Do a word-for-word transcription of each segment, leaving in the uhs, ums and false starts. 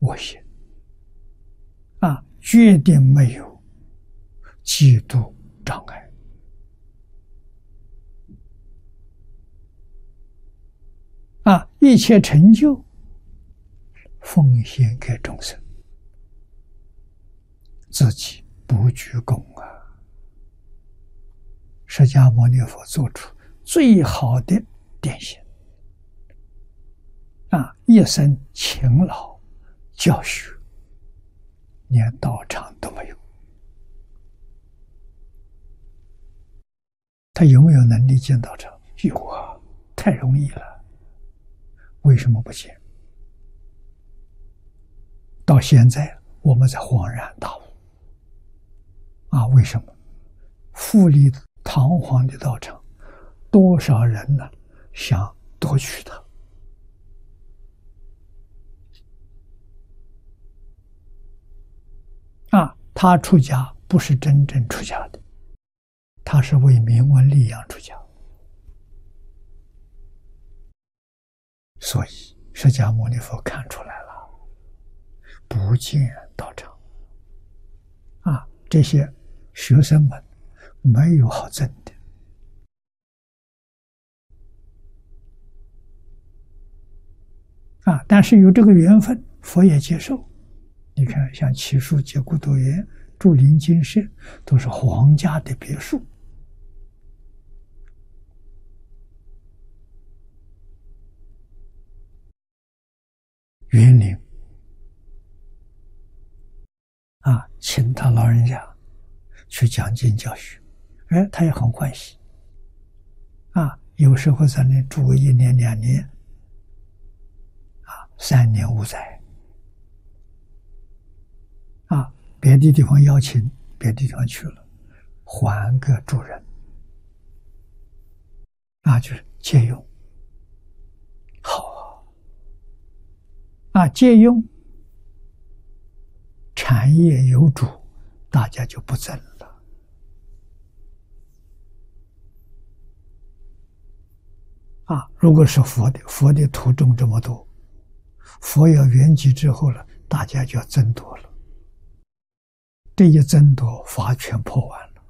我心啊，决定没有嫉妒障碍啊，一切成就奉献给众生，自己不居功啊。释迦牟尼佛做出最好的典型啊，一生勤劳教学，连道场都没有。他有没有能力建道场？有啊，太容易了。为什么不建？到现在我们才恍然大悟啊！为什么？富丽堂皇的道场，多少人呢想夺取它？啊，他出家不是真正出家的，他是为名闻利养出家。所以释迦牟尼佛看出来了，不建道场啊，这些学生们没有好争的啊，但是有这个缘分，佛也接受。你看，像祇树结孤独园、竹林精舍，都是皇家的别墅。园林啊，请他老人家去讲经教学，哎，他也很欢喜啊。有时候在那住个一年两年啊，三年无灾啊。别的地方邀请，别的地方去了，还个主人啊，就是借用。好啊，借用产业有主，大家就不争了啊。如果是佛的，佛的徒众这么多，佛要圆寂之后了，大家就要争夺了。这一争夺，法全破完了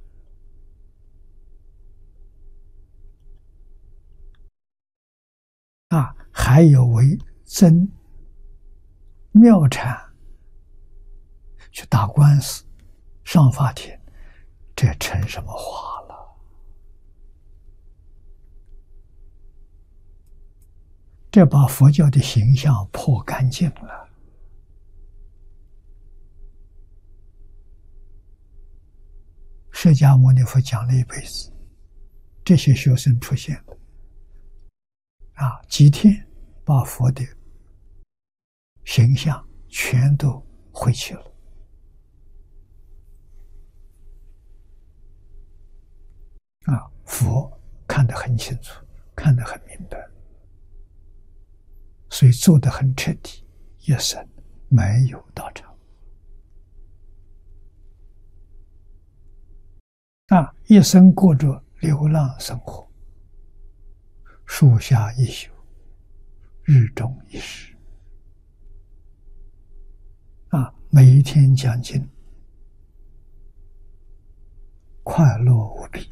啊！还有为争庙产去打官司，上法庭，这成什么话了？这把佛教的形象破干净了。释迦牟尼佛讲了一辈子，这些学生出现了啊，几天把佛的形象全都毁去了啊！佛看得很清楚，看得很明白，所以做得很彻底，一生没有道场啊，一生过着流浪生活，树下一宿，日中一时啊，每一天讲经，快乐无比。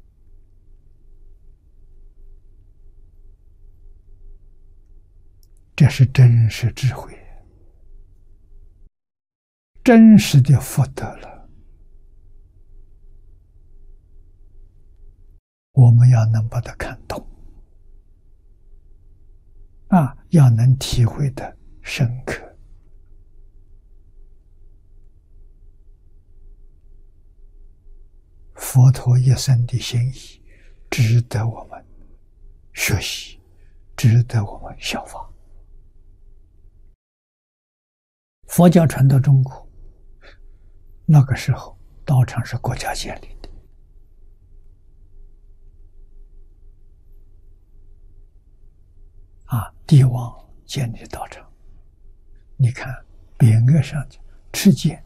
这是真实智慧，真实的福德了。我们要能把它看懂啊，要能体会的深刻。佛陀一生的心意，值得我们学习，值得我们效仿。佛教传到中国，那个时候道场是国家建立的啊，帝王建立道场。你看匾额上去持剑，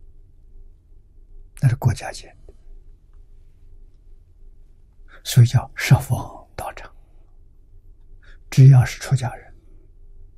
那是国家建的，所以叫十方道场。只要是出家人，